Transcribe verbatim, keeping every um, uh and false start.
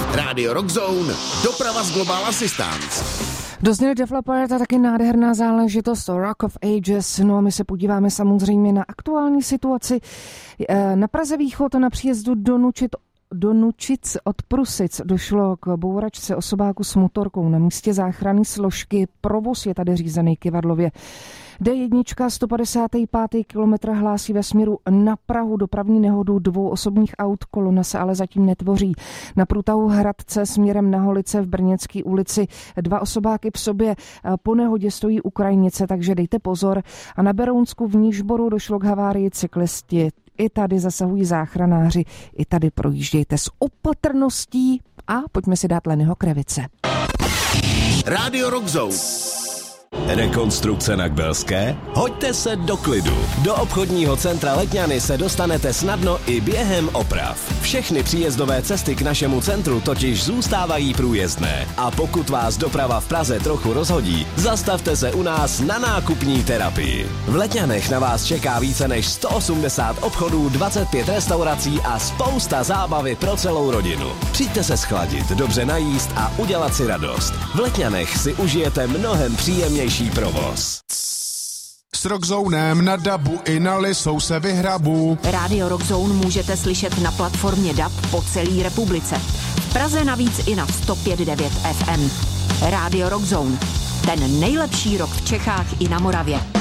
Rádio Rockzone, doprava z Global Assistance. Dozněl Def Leppard a taky nádherná záležitost Rock of Ages. No a my se podíváme samozřejmě na aktuální situaci. Na Praze Východ na příjezdu do Nučit Do Nučic od Prusic došlo k bouračce osobáku s motorkou. Na místě záchranné složky provoz je tady řízený kyvadlově. D jedna sto padesát pět kilometr hlásí ve směru na Prahu dopravní nehodu dvou osobních aut, kolona se ale zatím netvoří. Na průtahu Hradce směrem na Holice v Brněnské ulici dva osobáky v sobě. Po nehodě stojí Ukrajinice, takže dejte pozor. A na Berounsku v Nížboru došlo k havárii cyklisti. I tady zasahují záchranáři, i tady projíždějte s opatrností a pojďme si dát Lennyho Krevice. Rádio Rockzone. Rekonstrukce na Kbelské? Hoďte se do klidu. Do obchodního centra Letňany se dostanete snadno i během oprav. Všechny příjezdové cesty k našemu centru totiž zůstávají průjezdné. A pokud vás doprava v Praze trochu rozhodí, zastavte se u nás na nákupní terapii. V Letňanech na vás čeká více než sto osmdesát obchodů, dvacet pět restaurací a spousta zábavy pro celou rodinu. Přijďte se schladit, dobře najíst a udělat si radost. V Letňanech si užijete mnohem příjemnější provoz. S Rockzonem na dabu i na Lisou se vyhrabu. Rádio Rockzone můžete slyšet na platformě D A B po celé republice. V Praze navíc i na sto pět devět F M. Rádio Rockzone. Ten nejlepší rock v Čechách i na Moravě.